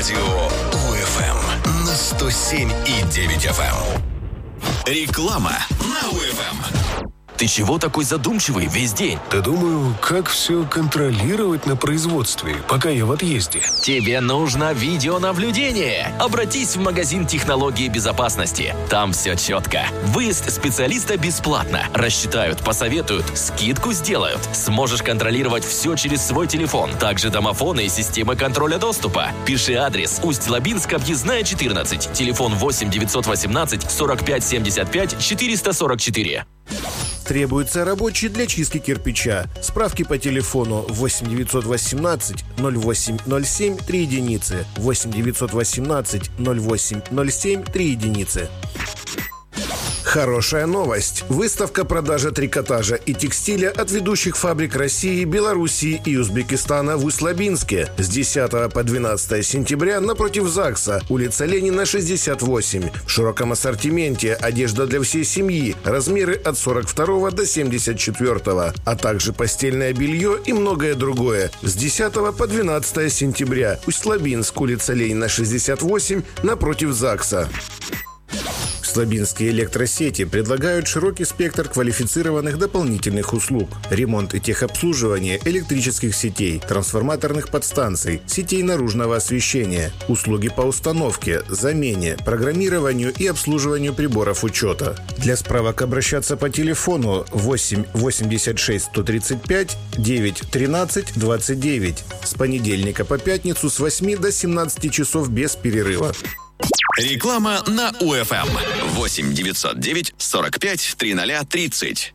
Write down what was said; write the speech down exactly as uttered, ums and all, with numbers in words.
радио УФМ на сто семь и девять эф эм. Реклама на УФМ. Ты чего такой задумчивый весь день? Да думаю, как все контролировать на производстве, пока я в отъезде. Тебе нужно видеонаблюдение. Обратись в магазин технологии безопасности. Там все четко. Выезд специалиста бесплатно. Рассчитают, посоветуют, скидку сделают. Сможешь контролировать все через свой телефон. Также домофоны и системы контроля доступа. Пиши адрес: Усть-Лабинск, объездная четырнадцать. Телефон восемь девятьсот восемнадцать сорок пять семьдесят пять четыреста сорок четыре. Требуется рабочий для чистки кирпича. Справки по телефону восемь девятьсот восемнадцать ноль восемь ноль семь три единицы. восемь девятьсот восемнадцать ноль восемь ноль семь три единицы. Хорошая новость. Выставка продажи трикотажа и текстиля от ведущих фабрик России, Белоруссии и Узбекистана в Усть-Лабинске с десятого по двенадцатое сентября напротив ЗАГСа, улица Ленина, шестьдесят восемь. В широком ассортименте одежда для всей семьи, размеры от сорок второго до семьдесят четвёртого, а также постельное белье и многое другое. С десятого по двенадцатое сентября. Усть-Лабинск, улица Ленина, шестьдесят восемь, напротив ЗАГСа. Усть-Лабинские электросети предлагают широкий спектр квалифицированных дополнительных услуг: ремонт и техобслуживание электрических сетей, трансформаторных подстанций, сетей наружного освещения, услуги по установке, замене, программированию и обслуживанию приборов учета. Для справок обращаться по телефону восемь восемьдесят шесть сто тридцать пять девять тринадцать двадцать девять с понедельника по пятницу с восьми до семнадцати часов без перерыва. Реклама на УФМ. восемь девятьсот девять сорок пять тридцать тридцать.